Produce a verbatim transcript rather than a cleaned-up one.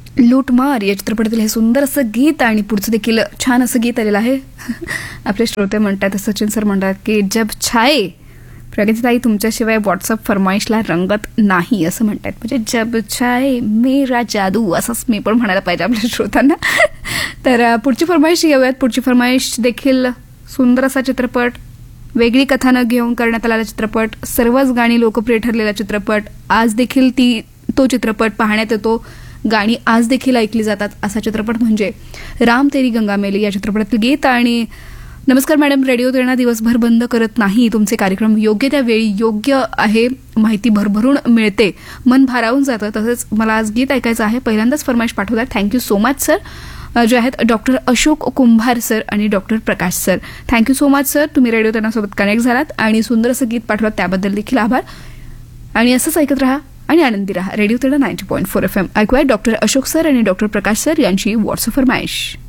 लूटमार या चित्रपटातील हे सुंदर असं गीत आणि पुढचं देखील छान असं गीत आलेलं आहे. आपले श्रोते म्हणतात, सचिन सर म्हणतात की जब छाये प्रगतीताई तुमच्याशिवाय व्हॉट्सअप फरमाईशला रंगत नाही असं म्हणतात. म्हणजे जब छाये मेरा जादू असंच मी पण म्हणायला पाहिजे आपल्या श्रोतांना. तर पुढची फरमाईश घेऊयात. पुढची फरमाईश देखील सुंदर असा चित्रपट, वेगळी कथानक घेऊन करण्यात आलेला चित्रपट, सर्वच गाणी लोकप्रिय ठरलेला चित्रपट, आज देखील ती तो चित्रपट पाहण्यात येतो, गाणी आज देखील ऐकली जातात असा चित्रपट म्हणजे राम तेरी गंगा मेली या चित्रपटातील गीत. आणि नमस्कार मॅडम, रेडिओ तेरणा दिवसभर बंद करत नाही, तुमचे कार्यक्रम योग्य त्या वेळी योग्य आहे, माहिती भरभरून मिळते, मन भारावून जातं. तसंच मला आज गीत ऐकायचं आहे. पहिल्यांदाच फरमाईश पाठवतात. Thank you so much sir. जे आहेत डॉक्टर अशोक कुंभार सर आणि डॉक्टर प्रकाश sir. Thank you so much sir, तुम्ही रेडिओ तेरणासोबत कनेक्ट झालात आणि सुंदर असं गीत पाठवलं त्याबद्दल देखील आभार. आणि असंच ऐकत राहा आणि आनंदी रहा. Radio Terna ninety point four F M. ऐकूया डॉक्टर अशोक सर आणि डॉक्टर प्रकाश सर यांची व्हॉट्सअप फरमाईश.